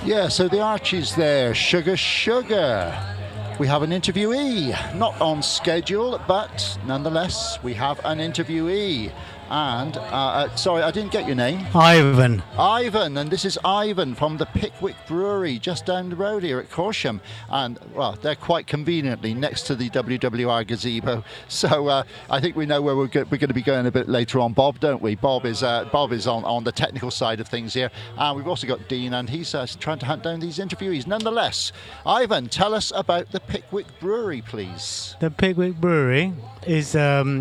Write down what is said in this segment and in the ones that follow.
Yeah, so the Archie's there, Sugar Sugar. We have an interviewee, not on schedule, but nonetheless, we have an interviewee. And, sorry, I didn't get your name. Ivan. Ivan, and this is Ivan from the Pickwick Brewery, just down the road here at Corsham. And, well, they're quite conveniently next to the WWR gazebo. So I think we know where we're going to be going a bit later on, Bob, don't we? Bob is on the technical side of things here. And we've also got Dean, and he's trying to hunt down these interviewees. Nonetheless, Ivan, tell us about the Pickwick Brewery, please. The Pickwick Brewery is...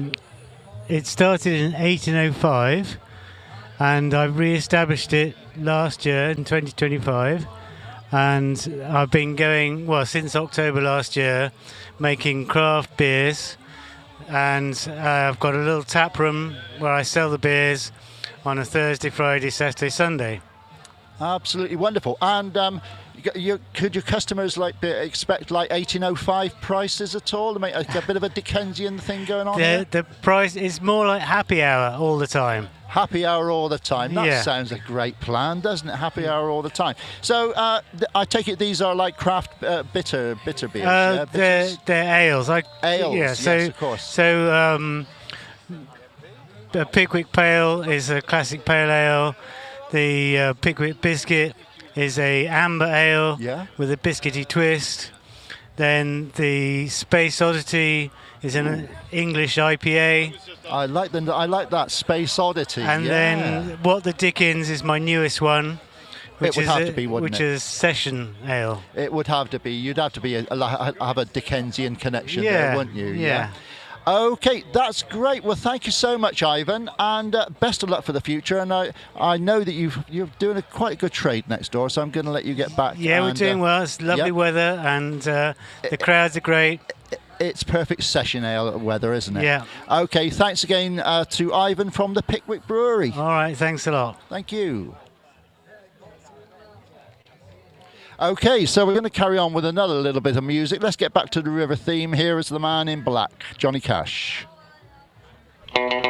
It started in 1805, and I've re-established it last year in 2025, and I've been going, well, since October last year, making craft beers, and I've got a little tap room where I sell the beers on a Thursday, Friday, Saturday, Sunday. Absolutely wonderful. And could your customers expect 1805 prices at all? A bit of a Dickensian thing going on here? The price is more like happy hour all the time. Happy hour all the time. That sounds a great plan, doesn't it? Happy hour all the time. So I take it these are like craft bitter beers. They're ales. Ales. Yes, of course. So the Pickwick Pale is a classic pale ale. The Pickwick Biscuit is a amber ale with a biscuity twist. Then the Space Oddity is an English IPA. I like that Space Oddity. And then What the Dickens is my newest one, which is Session Ale. It would have to be. You'd have to have a Dickensian connection there, wouldn't you? Yeah. Okay, that's great. Well, thank you so much, Ivan, and best of luck for the future. And I know that you're doing quite a good trade next door, so I'm going to let you get back. Yeah, we're doing well. It's lovely weather, and the crowds are great. It's perfect session ale weather, isn't it? Yeah. Okay, thanks again to Ivan from the Pickwick Brewery. All right, thanks a lot. Thank you. Okay, so we're going to carry on with another little bit of music. Let's get back to the river theme. Here is the Man in Black, Johnny Cash.